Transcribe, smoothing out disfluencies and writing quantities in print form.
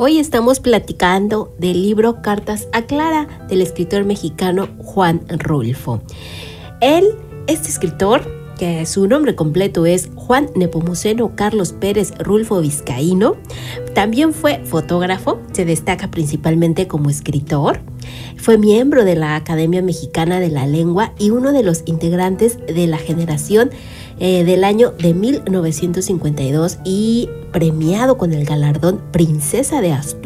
Hoy estamos platicando del libro Cartas a Clara del escritor mexicano Juan Rulfo. Este escritor, que su nombre completo es Juan Nepomuceno Carlos Pérez Rulfo Vizcaíno, también fue fotógrafo, se destaca principalmente como escritor, fue miembro de la Academia Mexicana de la Lengua y uno de los integrantes de la generación del año de 1952 y premiado con el galardón Princesa de Asturias